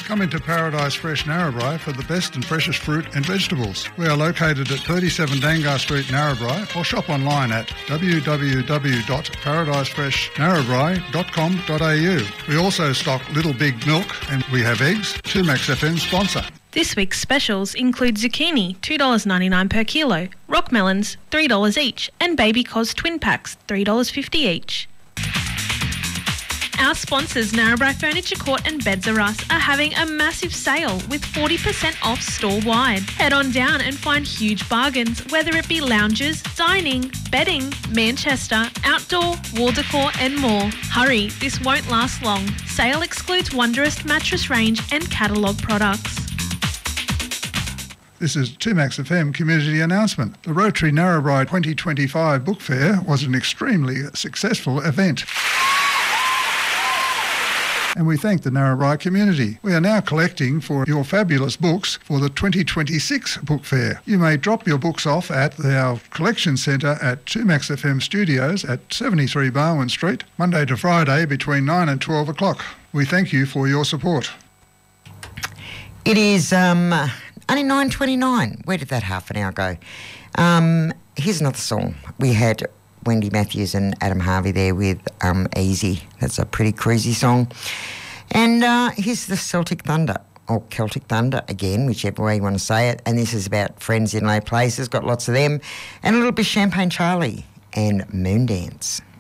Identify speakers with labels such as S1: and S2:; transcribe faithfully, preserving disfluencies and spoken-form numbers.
S1: Come into Paradise Fresh Narrabri for the best and freshest fruit and vegetables. We are located at thirty-seven Dangar Street, Narrabri, or shop online at w w w dot paradise fresh narrabri dot com dot a u. We also stock Little Big Milk and we have eggs. two Max F M sponsor.
S2: This week's specials include zucchini, two dollars ninety-nine per kilo, rock melons, three dollars each, and Baby Cos twin packs, three dollars fifty each. Our sponsors, Narrabri Furniture Court and Beds R Us, are having a massive sale with forty percent off store-wide. Head on down and find huge bargains, whether it be lounges, dining, bedding, Manchester, outdoor, wall decor and more. Hurry, this won't last long. Sale excludes Wonderist mattress range and catalogue products.
S1: This is two Max F M community announcement. The Rotary Narrabri twenty twenty-five Book Fair was an extremely successful event. And we thank the Narrabri community. We are now collecting for your fabulous books for the twenty twenty-six Book Fair. You may drop your books off at our collection centre at two Max F M Studios at seventy-three Barwon Street, Monday to Friday between nine and twelve o'clock. We thank you for your support.
S3: It is um, only nine twenty-nine. Where did that half an hour go? Um, here's another song. We had Wendy Matthews and Adam Harvey there with um, Easy. That's a pretty crazy song. And uh, here's the Celtic Thunder, or Celtic Thunder again, whichever way you want to say it. And this is about friends in low places, got lots of them. And a little bit of Champagne Charlie and Moondance.